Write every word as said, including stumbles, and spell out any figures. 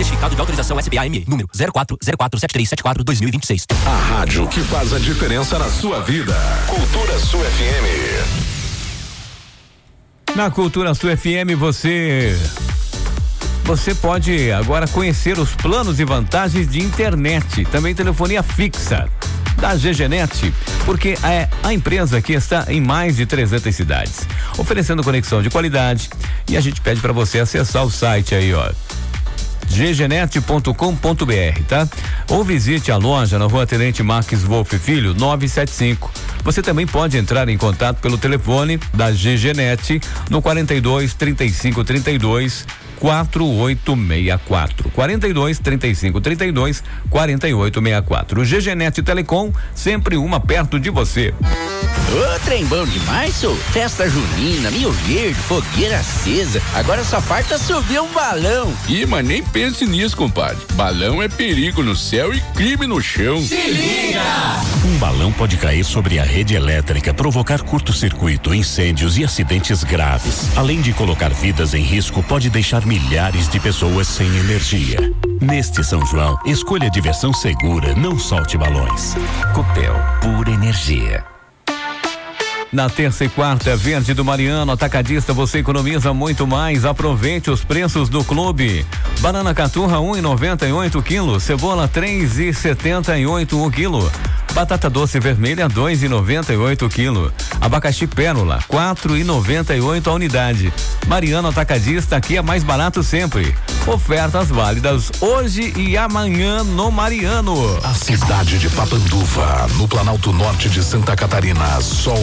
Certificado de autorização S B A M E, número zero quatro zero quatro sete três sete quatro dois mil e vinte e seis. A rádio que faz a diferença na sua vida. Cultura Sul F M. Na Cultura Sul F M você você pode agora conhecer os planos e vantagens de internet, também telefonia fixa da GGNet, porque é a empresa que está em mais de trezentas cidades, oferecendo conexão de qualidade, e a gente pede para você acessar o site aí, ó, g g net ponto com ponto b r, tá? Ou visite a loja na Rua Tenente Marques Wolff Filho, novecentos e setenta e cinco. Você também pode entrar em contato pelo telefone da GGNet no quarenta e dois, trinta e cinco, trinta e dois, quatro oito seis quatro. quarenta e dois, trinta e cinco, trinta e dois, quarenta e oito seis quatro. O GGNet Telecom, sempre uma perto de você. Ô, trem bom demais, sou. Festa junina, Rio Verde, fogueira acesa. Agora só falta subir um balão. Ih, mas nem pense nisso, compadre. Balão é perigo no céu e crime no chão. Se liga! Um balão pode cair sobre a rede elétrica, provocar curto-circuito, incêndios e acidentes graves. Além de colocar vidas em risco, pode deixar milhares de pessoas sem energia. Neste São João, escolha diversão segura, não solte balões. Copel, pura energia. Na terça e quarta, Verde do Mariano, atacadista, você economiza muito mais. Aproveite os preços do clube. Banana caturra um e noventa e oito quilo, cebola três e setenta e oito o quilo. Batata doce vermelha dois e noventa e oito quilo. Abacaxi pérola quatro e noventa e oito a unidade. Mariano Atacadista, aqui é mais barato sempre. Ofertas válidas hoje e amanhã no Mariano. A cidade de Papanduva, no Planalto Norte de Santa Catarina, sol